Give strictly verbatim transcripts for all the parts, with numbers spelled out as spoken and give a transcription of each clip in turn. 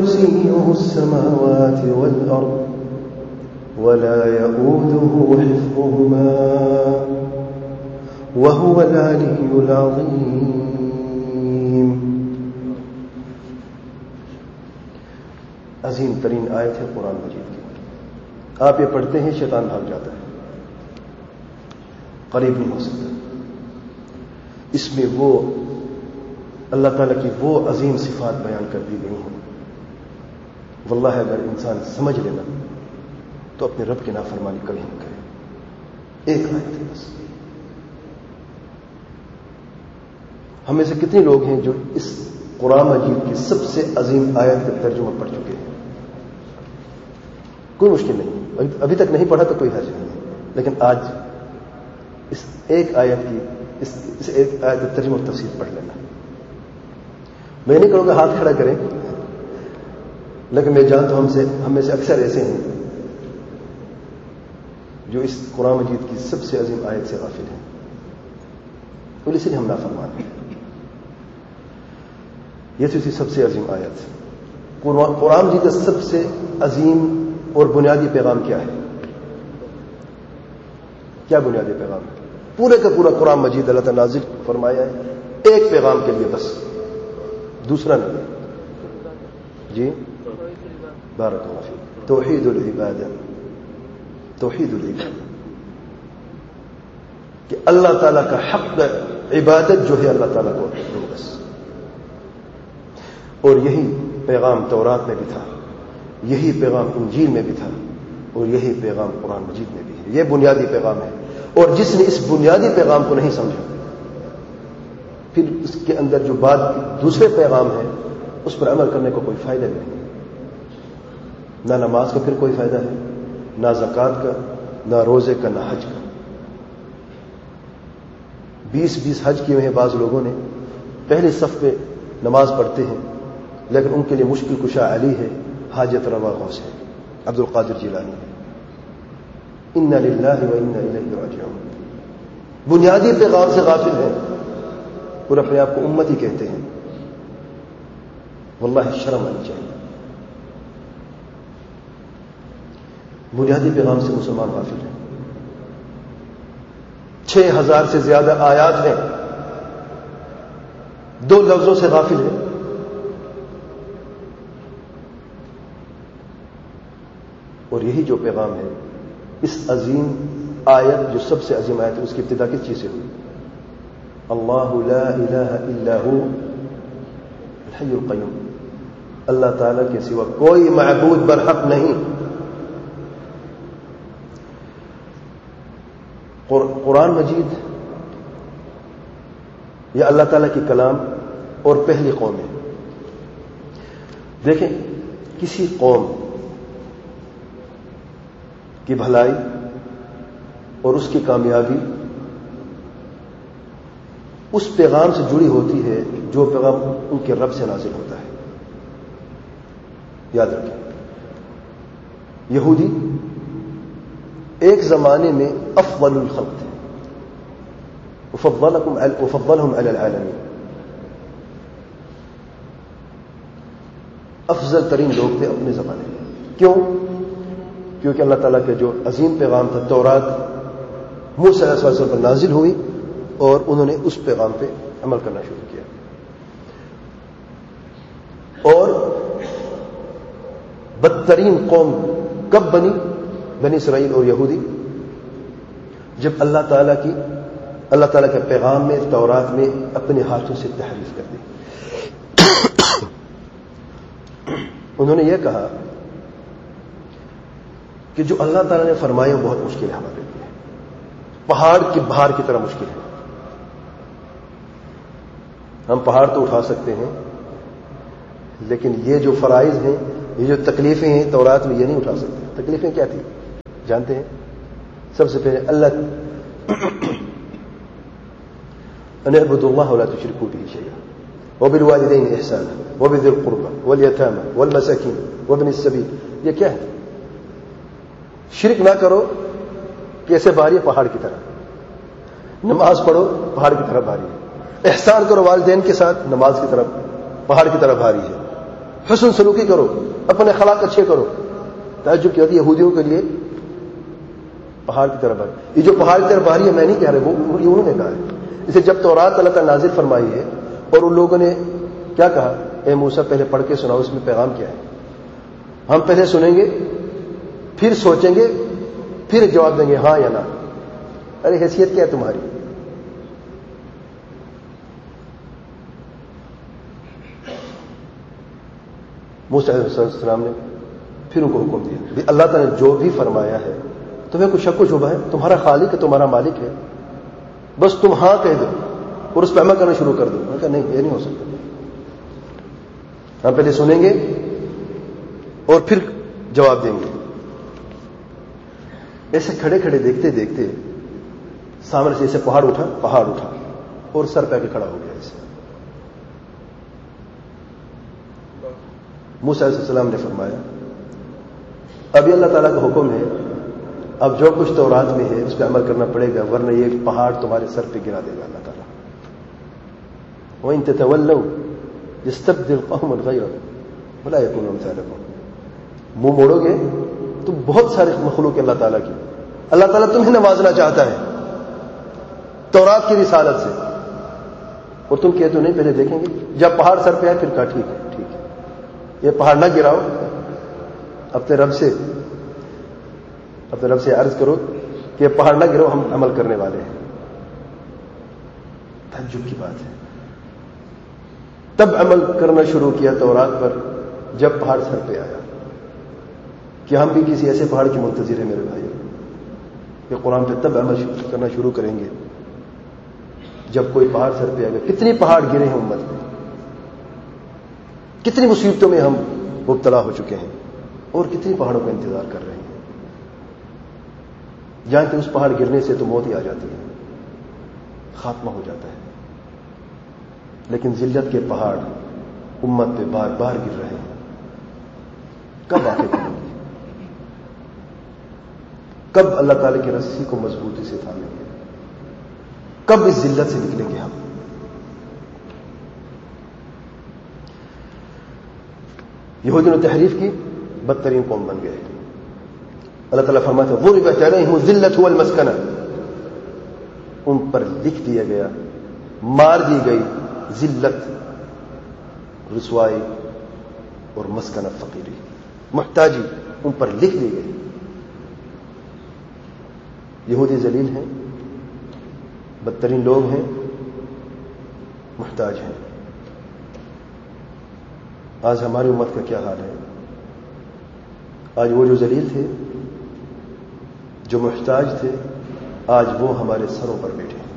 كرسيه السماوات والأرض ولا يؤوده حفظهما وهو العلي العظيم. عظیم ترین آیت ہے قرآن مجید کی. آپ یہ پڑھتے ہیں شیطان بھاگ جاتا ہے, قریب نہیں ہو سکتا. اس میں وہ اللہ تعالیٰ کی وہ عظیم صفات بیان کر دی گئی ہیں. واللہ اگر انسان سمجھ لینا تو اپنے رب کی نافرمانی کبھی نہیں کرے. ایک آیت ہے بس. ہم میں سے کتنے لوگ ہیں جو اس قرآن مجید کی سب سے عظیم آیت کا ترجمہ پڑھ چکے ہیں؟ کوئی مشکل نہیں, ابھی تک نہیں پڑھا تو کوئی حرج نہیں ہے, لیکن آج اس ایک آیت کی اس, اس ایک آیت کا ترجمہ اور تفسیر پڑھ لینا. میں نہیں کہوں گا ہاتھ کھڑا کریں, لیکن میں جانتا ہوں ہم سے ہم میں سے اکثر ایسے ہیں جو اس قرآن مجید کی سب سے عظیم آیت سے غافل ہیں, اور اسی لیے ہم نافرمان ہیں. یہ تھی سب سے عظیم آیت. قرآن مجید کا سب سے عظیم اور بنیادی پیغام کیا ہے؟ کیا بنیادی پیغام ہے؟ پورے کا پورا قرآن مجید اللہ تعالیٰ نازل فرمایا ہے ایک پیغام کے لیے بس, دوسرا نہیں. جی بارک اللہ فیک. توحید العبادہ, توحید العبادہ, کہ اللہ تعالیٰ کا حق عبادت جو ہے اللہ تعالیٰ کو دو بس. اور یہی پیغام تورات میں بھی تھا, یہی پیغام انجیل میں بھی تھا, اور یہی پیغام قرآن مجید میں بھی ہے. یہ بنیادی پیغام ہے, اور جس نے اس بنیادی پیغام کو نہیں سمجھا پھر اس کے اندر جو بعد دوسرے پیغام ہے اس پر عمل کرنے کو کوئی فائدہ نہیں. نہ نماز کا پھر کوئی فائدہ ہے, نہ زکوٰۃ کا, نہ روزے کا, نہ حج کا. بیس بیس حج کیے ہیں بعض لوگوں نے, پہلے صف پہ نماز پڑھتے ہیں, لیکن ان کے لیے مشکل کشا علی ہے, حاجت روا غوث ہے, عبد القادر جیلانی ہے. انا للہ و انا الیہ راجعون. بنیادی پیغام سے غافل ہیں اور اپنے آپ کو امتی کہتے ہیں. واللہ شرم آنی چاہیے. بنیادی پیغام سے مسلمان غافل ہیں. چھ ہزار سے زیادہ آیات ہیں, دو لفظوں سے غافل ہیں. اور یہی جو پیغام ہے, اس عظیم آیت جو سب سے عظیم آیت ہے, اس کی ابتدا کس چیز سے ہوئی؟ اللہ لا الہ الا ہو الحی القیوم. اللہ تعالیٰ کے سوا کوئی معبود برحق نہیں. قرآن مجید یہ اللہ تعالیٰ کی کلام اور پہلی قوم ہے. دیکھیں, کسی قوم کی بھلائی اور اس کی کامیابی اس پیغام سے جڑی ہوتی ہے جو پیغام ان کے رب سے نازل ہوتا ہے. یاد رکھیں, یہودی ایک زمانے میں افضل الخلق تھے, افضلهم علی العالمین, افضل ترین لوگ تھے اپنے زمانے میں. کیوں؟ کیونکہ اللہ تعالیٰ کے جو عظیم پیغام تھا تورات موسیٰ علیہ السلام پر نازل ہوئی, اور انہوں نے اس پیغام پہ عمل کرنا شروع کیا. اور بدترین قوم کب بنی؟ بنی اسرائیل اور یہودی, جب اللہ تعالیٰ کی اللہ تعالیٰ کے پیغام میں تورات میں اپنے ہاتھوں سے تحریف کر دی. انہوں نے یہ کہا کہ جو اللہ تعالیٰ نے فرمایا وہ بہت مشکل ہے ہمارے لیے, پہاڑ کی بہار کی طرح مشکل ہے. ہم پہاڑ تو اٹھا سکتے ہیں, لیکن یہ جو فرائض ہیں, یہ جو تکلیفیں ہیں تورات میں, یہ نہیں اٹھا سکتے. تکلیفیں کیا تھی جانتے ہیں؟ سب سے پہلے اللہ ان اعبدوا اللہ ولا تشركوا به شيئا وبالوالدين احسانا وبذي القربى واليتامى والمساكين وابن السبيل. یہ کیا ہے؟ شرک نہ کرو, کیسے بھاری ہے؟ پہاڑ کی طرح. نماز پڑھو, پہاڑ کی طرح بھاری ہے. احسان کرو والدین کے ساتھ, نماز کی طرف پہاڑ کی طرح بھاری ہے. حسن سلوکی کرو، اپنے اخلاق اچھے کرو. تعجب کیا تھی یہودیوں کے لیے پہاڑ کی طرف بڑھ. یہ جو پہاڑ کی طرف بڑھ رہی ہے میں نہیں کہہ رہا، وہ یہ انہوں نے کہا ہے. اسے جب تورات اللہ تعالیٰ نازل فرمائی ہے اور ان لوگوں نے کیا کہا، اے موسیٰ پہلے پڑھ کے سناؤ اس میں پیغام کیا ہے. ہم پہلے سنیں گے، پھر سوچیں گے، پھر جواب دیں گے ہاں یا نہ. ارے حیثیت کیا ہے تمہاری؟ موسیٰ علیہ السلام نے پھر ان کو حکم دیا، اللہ تعالیٰ نے جو بھی فرمایا ہے تمہیں کوئی شک و شبہ ہے؟ تمہارا خالق ہے، تمہارا مالک ہے، بس تم ہاں کہہ دو اور اس پہ عمل کرنا شروع کر دو. میں کہا نہیں، یہ نہیں ہو سکتا. ہم پہلے سنیں گے اور پھر جواب دیں گے. ایسے کھڑے کھڑے دیکھتے دیکھتے سامنے سے ایسے پہاڑ اٹھا پہاڑ اٹھا اور سر پہ کے کھڑا ہو گیا. ایسے موسیٰ علیہ السلام نے فرمایا ابھی اللہ تعالیٰ کا حکم ہے، اب جو کچھ تورات میں ہے اس پہ عمل کرنا پڑے گا، ورنہ یہ پہاڑ تمہارے سر پہ گرا دے گا اللہ تعالیٰ. وَإِن تَتَوَلَّوْا يَسْتَبْدِلْ قَوْمًا غَيْرَكُمْ وَلَا يَكُونُوا أَمْثَالَكُمْ. منہ موڑو گے تو بہت سارے مخلوق ہے اللہ تعالیٰ کی. اللہ تعالیٰ تمہیں نوازنا چاہتا ہے تورات کی رسالت سے، اور تم کہتے ہو نہیں پہلے دیکھیں گے. جب پہاڑ سر پہ آئے پھر کہا ٹھیک ہے ٹھیک ہے، یہ پہاڑ نہ گراؤ. اپنے رب سے اپنے رب سے عرض کرو کہ یہ پہاڑ نہ گراؤ، ہم عمل کرنے والے ہیں. تعجب کی بات ہے. تب عمل کرنا شروع کیا تورات پر جب پہاڑ سر پہ آیا. کہ ہم بھی کسی ایسے پہاڑ کی منتظر ہیں میرے بھائی، کہ قرآن پہ تب عمل کرنا شروع کریں گے جب کوئی پہاڑ سر پہ آئے گا. کتنی پہاڑ گرے ہیں امت میں، کتنی مصیبتوں میں ہم مبتلا ہو چکے ہیں، اور کتنی پہاڑوں کا انتظار کر رہے ہیں. جانتے اس پہاڑ گرنے سے تو موت ہی آ جاتی ہے، خاتمہ ہو جاتا ہے. لیکن ذلت کے پہاڑ امت پہ بار بار گر رہے ہیں. کب آخر کریں گے؟ کب اللہ تعالی کی رسی کو مضبوطی سے تھامیں گے؟ کب اس ذلت سے نکلیں گے ہم؟ یہودیوں نے تحریف کی، بدترین قوم بن گئے. اللہ تعالیٰ فرماتا ہے ضربت علیہم الذلۃ والمسکنہ، ان پر لکھ دیا گیا، مار دی گئی ذلت، رسوائی اور مسکنہ فقیری، محتاجی ان پر لکھ دی گئی. یہودی ذلیل ہیں، بدترین لوگ ہیں، محتاج ہیں. آج ہماری امت کا کیا حال ہے؟ آج وہ جو ذلیل تھے، جو محتاج تھے، آج وہ ہمارے سروں پر بیٹھے ہیں.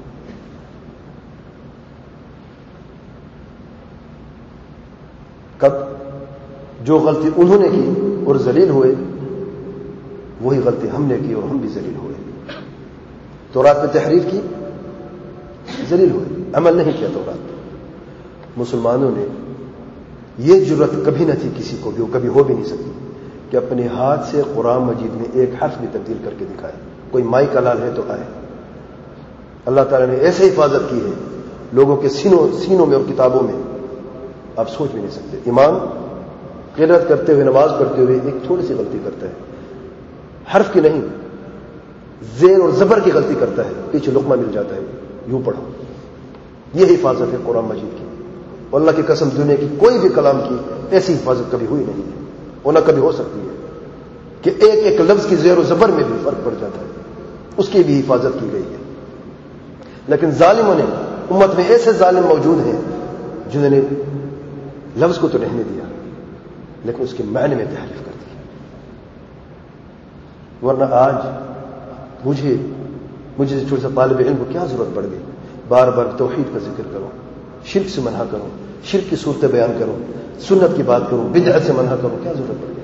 کب؟ جو غلطی انہوں نے کی اور ذلیل ہوئے، وہی غلطی ہم نے کی اور ہم بھی ذلیل ہوئے. تورات میں تحریف کی، ذلیل ہوئے، عمل نہیں کیا تورات پہ. مسلمانوں نے یہ جرت کبھی نہ تھی کسی کو بھی، وہ کبھی ہو بھی نہیں سکتی کہ اپنے ہاتھ سے قرآن مجید میں ایک حرف بھی تبدیل کر کے دکھائے. کوئی مائی کا لال ہے تو آئے. اللہ تعالیٰ نے ایسے حفاظت کی ہے لوگوں کے سینوں سینوں میں اور کتابوں میں، آپ سوچ بھی نہیں سکتے. امام قرات کرتے ہوئے، نماز پڑھتے ہوئے ایک چھوٹی سی غلطی کرتا ہے، حرف کی نہیں، زیر اور زبر کی غلطی کرتا ہے، پیچھے لقمہ مل جاتا ہے، یوں پڑھو. یہ حفاظت ہے قرآن مجید کی. اور اللہ کی قسم دنیا کی کوئی بھی کلام کی ایسی حفاظت کبھی ہوئی نہیں ہے، اور نہ کبھی ہو سکتی ہے کہ ایک ایک لفظ کی زیر و زبر میں بھی فرق پڑ جاتا ہے. اس کی بھی حفاظت کی گئی ہے. لیکن ظالموں نے، امت میں ایسے ظالم موجود ہیں جنہوں نے لفظ کو تو رہنے دیا لیکن اس کے معنی میں تحریف کر دی. ورنہ آج مجھے مجھے چھوٹا سا طالب علم کو کیا ضرورت پڑ گئی بار بار توحید کا ذکر کروں، شرک سے منع کروں، شرک کی صورتیں بیان کروں، سنت کی بات کروں، بدعت سے منع کروں؟ کیا ضرورت پڑ گئی؟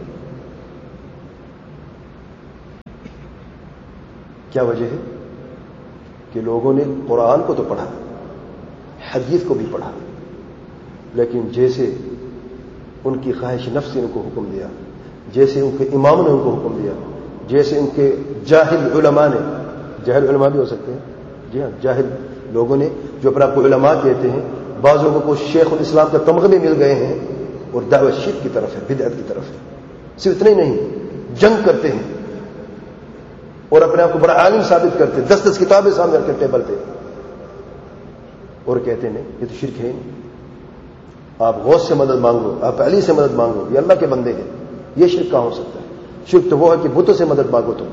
کیا وجہ ہے؟ کہ لوگوں نے قرآن کو تو پڑھا، حدیث کو بھی پڑھا، لیکن جیسے ان کی خواہش نفس نے ان کو حکم دیا، جیسے ان کے امام نے ان کو حکم دیا، جیسے ان کے جاہل علماء نے، جاہل علماء بھی ہو سکتے ہیں، جی ہاں، جاہل لوگوں نے جو اپنے آپ کو علماء کہتے ہیں، بعض لوگوں کو شیخ الاسلام کا تمغہ بھی مل گئے ہیں اور دعوت شرک کی طرف ہے، بدعت کی طرف ہے. صرف اتنا ہی نہیں، جنگ کرتے ہیں اور اپنے آپ کو بڑا عالم ثابت کرتے ہیں، دس دس کتابیں سامنے رکھتے ٹیبل پہ اور کہتے ہیں یہ تو شرک ہے نہیں. آپ غوث سے مدد مانگو، آپ علی سے مدد مانگو، یہ اللہ کے بندے ہیں. یہ شرک کہاں ہو سکتا ہے؟ شرک تو وہ ہے کہ بتوں سے مدد مانگو تم.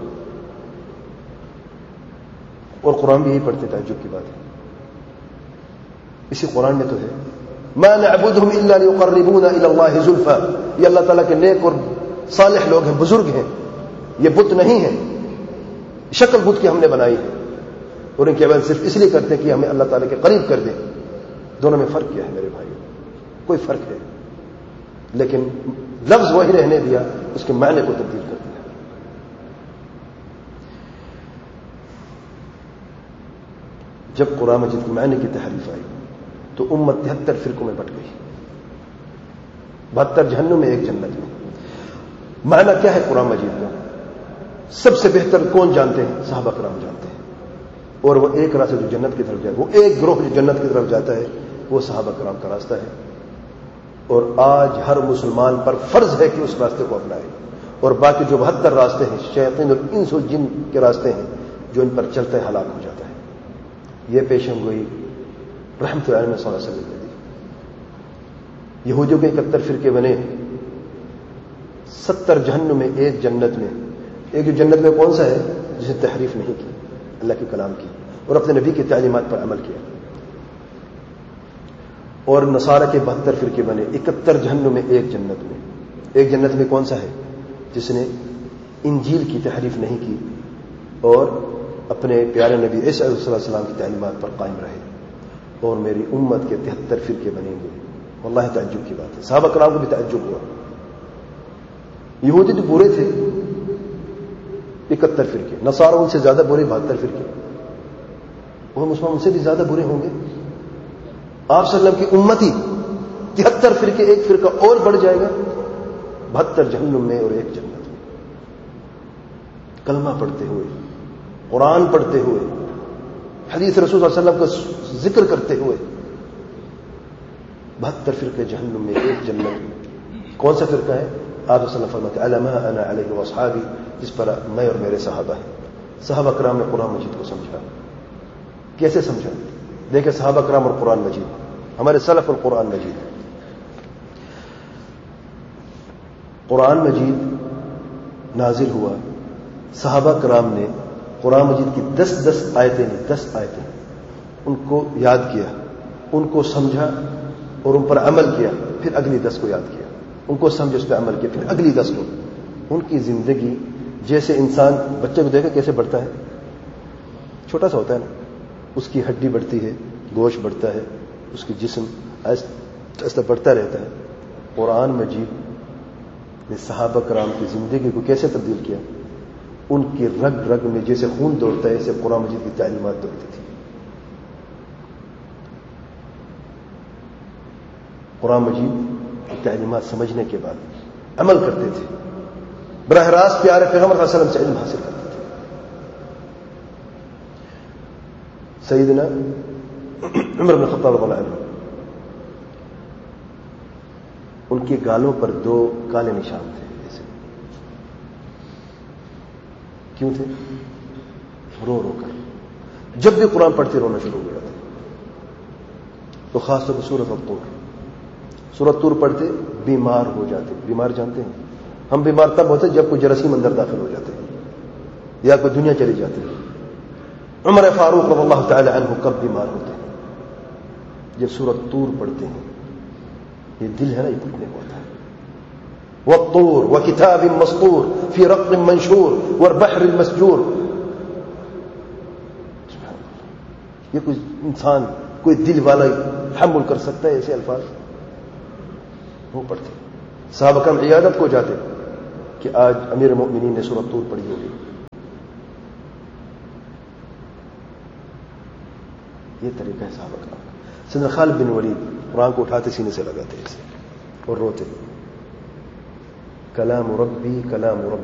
اور قرآن بھی یہی پڑھتے، تعجب کی بات ہے. اسی قرآن میں تو ہے ما نعبدهم الا ليقربونا الى الله زلفى. یہ اللہ تعالیٰ کے نیک اور صالح لوگ ہیں، بزرگ ہیں، یہ بت نہیں ہیں. شکل بت کی ہم نے بنائی ہے اور ان کی عبادت صرف اس لیے کرتے ہیں کہ ہمیں اللہ تعالیٰ کے قریب کر دیں. دونوں میں فرق کیا ہے میرے بھائیوں؟ کوئی فرق ہے، لیکن لفظ وہی رہنے دیا، اس کے معنی کو تبدیل کر دیا. جب قرآن مجید کے معنی کی تحریف آئی تو امت تہتر فرقوں میں بٹ گئی، بہتر جہنم میں ایک جنت میں. معنی کیا ہے قرآن مجید کا؟ سب سے بہتر کون جانتے ہیں؟ صحابہ کرام جانتے ہیں. اور وہ ایک راستہ جو جنت کی طرف جائے، وہ ایک گروہ جو جنت کی طرف جاتا ہے، وہ صحابہ کرام کا راستہ ہے. اور آج ہر مسلمان پر فرض ہے کہ اس راستے کو اپنائے. اور باقی جو بہتر راستے ہیں، شیاطین اور انس و جن کے راستے ہیں، جو ان پر چلتا ہے ہلاک ہو جاتا ہے. یہ پیشن گوئی رحمت اللہ علیہ صلی اللہ علیہ وسلم نے دی. یہودیوں کے اکہتر فرقے بنے، ستر جہنم میں ایک جنت میں. ایک جو جنت میں کون سا ہے؟ جس نے تحریف نہیں کی اللہ کے کلام کی اور اپنے نبی کی تعلیمات پر عمل کیا. اور نصارہ کے بہتر فرقے بنے، اکہتر جہنم میں ایک جنت میں. ایک جنت میں کون سا ہے؟ جس نے انجیل کی تحریف نہیں کی اور اپنے پیارے نبی عیسیٰ علیہ السلام کی تعلیمات پر قائم رہے. اور میری امت کے تہتر فرقے بنیں گے. واللہ تعجب کی بات ہے، صحابہ کرام کو بھی تعجب ہوا. یہودی تو برے تھے اکہتر فرقے، نصارہ ان سے زیادہ برے بہتر فرقے، وہ مسلمان ان سے بھی زیادہ برے ہوں گے. آپ صلی اللہ علیہ وسلم کی امتی تہتر فرقے، ایک فرقہ اور بڑھ جائے گا، بہتر جہنم میں اور ایک جنت میں. کلمہ پڑھتے ہوئے، قرآن پڑھتے ہوئے، حدیث رسول صلی اللہ علیہ وسلم کا ذکر کرتے ہوئے، بہتر فرقے جہنم میں ایک جنت میں. کون سا فرقہ ہے؟ آپ صلی اللہ علیہ وسلم فرماتے ہیں الا ما انا علیہ واصحابی، جس پر میں اور میرے صحابہ ہیں. صحابہ کرام نے قرآن مجید کو سمجھا. کیسے سمجھا؟ دیکھیں صحابہ کرام اور قرآن مجید، ہمارے سلف اور قرآن مجید. قرآن مجید نازل ہوا، صحابہ کرام نے قرآن مجید کی دس دس آیتیں نہیں، دس آیتیں ان کو یاد کیا، ان کو سمجھا اور ان پر عمل کیا. پھر اگلی دس کو یاد کیا، ان کو سمجھ اس پہ عمل کیا، پھر اگلی دس کو. ان کی زندگی جیسے انسان بچے کو دیکھا کیسے بڑھتا ہے، چھوٹا سا ہوتا ہے نا، اس کی ہڈی بڑھتی ہے، گوشت بڑھتا ہے، اس کی جسم ایسا بڑھتا رہتا ہے. قرآن مجید نے صحابہ کرام کی زندگی کو کیسے تبدیل کیا؟ ان کی رگ رگ میں جیسے خون دوڑتا ہے، ایسے قرآن مجید کی تعلیمات دوڑتی تھی. قرآن مجید کی تعلیمات سمجھنے کے بعد عمل کرتے تھے، براہ راست پیارے پیغمبر صلی اللہ علیہ وسلم سے علم حاصل کرتے تھے. سیدنا عمر بن خطاب رضی اللہ عنہ، ان کے گالوں پر دو کالے نشان تھے. ایسے کیوں تھے؟ رو رو کر جب بھی قرآن پڑھتے رونا شروع ہو جاتے. تو خاص طور پر سورۃ الطور، سورۃ طور پڑھتے بیمار ہو جاتے. بیمار جانتے ہیں ہم بیمار تب ہوتے جب کوئی جراثیم اندر داخل ہو جاتے ہیں یا کوئی دنیا چلی جاتی ہے. عمر فاروق رضی اللہ تعالی عنہ کب بیمار ہوتے ہیں؟ جب سورۃ طور پڑھتے ہیں. یہ دل ہے نا، یہ پڑھنے کو ہوتا ہے. والطور وکتاب مسطور فی رق منشور والبحر المسجور. یہ کوئی انسان، کوئی دل والا تحمل کر سکتا ہے ایسے الفاظ؟ وہ پڑھتے. صحابہ کرام عیادت کو جاتے کہ آج امیر المؤمنین نے سورۃ طور پڑھی ہوگی. یہ طریقہ ہے صحابہ کرام کا. سیدنا خالد بن ولید قرآن کو اٹھاتے سینے سے لگاتے ایسے اور روتے. کلام ربی کلام ربی